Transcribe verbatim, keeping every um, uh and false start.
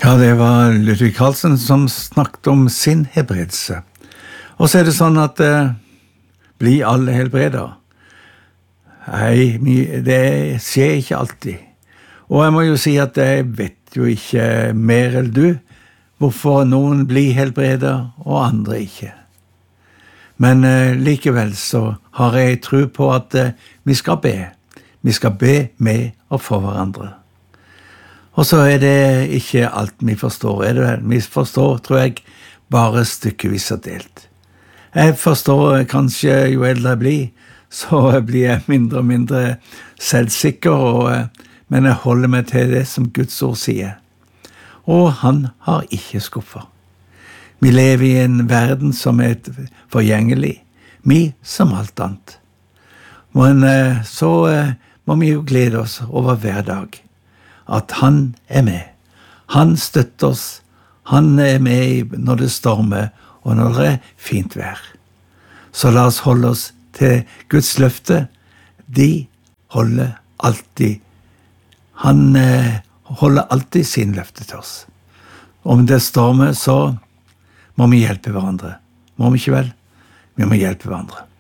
Ja, det var Ludvig Carlsen som snakket om sin helbredelse. Og så er det sånn at eh, blir alle helbreder? Nei, det skjer ikke alltid. Og jeg må jo si at jeg vet jo ikke mer enn du hvorfor noen blir helbreder og andre ikke. Men eh, likevel så har jeg tro på at eh, vi skal be. Vi skal be med og for hverandre. Og så er det ikke alt vi forstår, er det vel? Vi forstår, tror jeg, bare stykkevis og delt. Jeg forstår kanskje jo eldre jeg blir, så blir jeg mindre og mindre selvsikker, og, men jeg holder meg til det som Guds ord sier. Og han har ikke skuffer. Vi lever i en verden som er forgjengelig, vi som alt annet. Men så må vi jo glede oss over hver dag. At han er med. Han støtter oss. Han er med når det stormer, og når det er fint vær. Så la oss holde oss til Guds løfte. De holder alltid. Han eh, holder alltid sin løfte til oss. Om det stormer, så må vi hjelpe hverandre. Må vi ikke vel? Vi må hjelpe hverandre.